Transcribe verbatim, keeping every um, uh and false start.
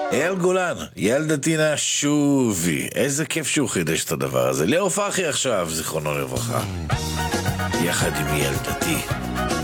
אייל גולן, ילדתי נא שובי. איזה כיף שהוא חידש את הדבר הזה. ליאור פרחי עכשיו, זיכרונו לברכה. יחד עם ילדתי.